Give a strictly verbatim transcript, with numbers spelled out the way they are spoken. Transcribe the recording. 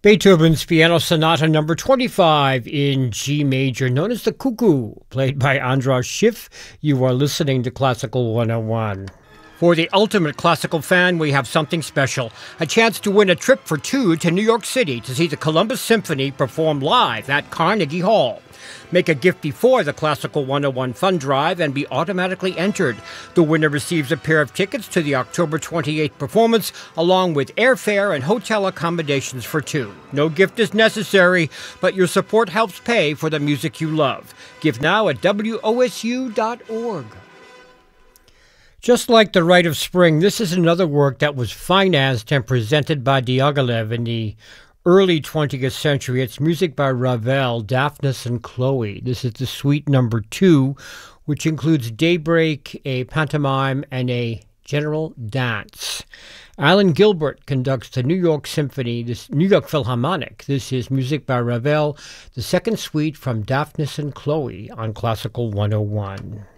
Beethoven's Piano Sonata number twenty-five in G major, known as the Cuckoo, played by Andras Schiff. You are listening to Classical one oh one. For the ultimate classical fan, we have something special. A chance to win a trip for two to New York City to see the Columbus Symphony perform live at Carnegie Hall. Make a gift before the Classical one oh one Fund Drive and be automatically entered. The winner receives a pair of tickets to the October twenty-eighth performance, along with airfare and hotel accommodations for two. No gift is necessary, but your support helps pay for the music you love. Give now at W O S U dot org. Just like The Rite of Spring, this is another work that was financed and presented by Diaghilev in the early twentieth century. It's music by Ravel, Daphnis and Chloe. This is the suite number two, which includes Daybreak, a pantomime, and a general dance. Alan Gilbert conducts the New York Symphony, this New York Philharmonic. This is music by Ravel, the second suite from Daphnis and Chloe on Classical one oh one.